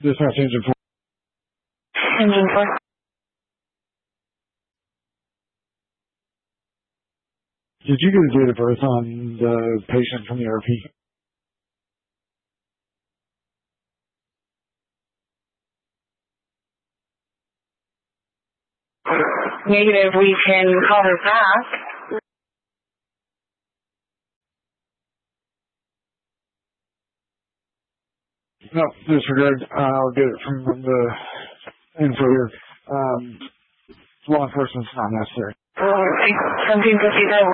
Dispatch Engine 4. Engine 4. Did you get a date of birth on the patient from the RP? Negative, we can call her back. No, disregard. I'll get it from the info here. Law enforcement's not necessary. 1750,